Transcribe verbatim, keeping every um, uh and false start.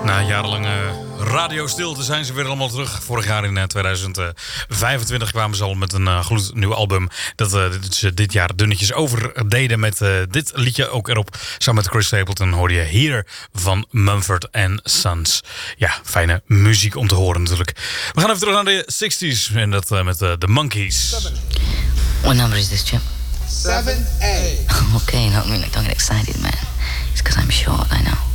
Na jarenlange radiostilte zijn ze weer allemaal terug. Vorig jaar in tweeduizend vijfentwintig kwamen ze al met een uh, gloednieuw album. Dat uh, ze dit jaar dunnetjes overdeden met uh, dit liedje ook erop. Samen met Chris Stapleton hoorde je hier van Mumford and Sons. Ja, fijne muziek om te horen natuurlijk. We gaan even terug naar de zestig's en dat uh, met uh, The Monkees. What number is this, Chip? seven A. Okay, no, I mean, don't get excited, man. It's because I'm short, I know.